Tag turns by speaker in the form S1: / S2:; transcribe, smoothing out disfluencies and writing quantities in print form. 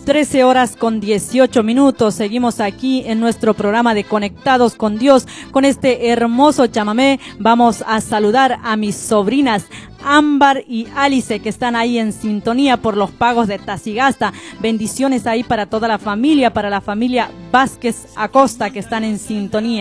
S1: 13 horas con 18 minutos. Seguimos aquí en nuestro programa de Conectados con Dios con este hermoso chamamé. Vamos a saludar a mis sobrinas Ámbar y Alice, que están ahí en sintonía por los pagos de Tacigasta. Bendiciones ahí para toda la familia, para la familia Vázquez Acosta, que están en sintonía.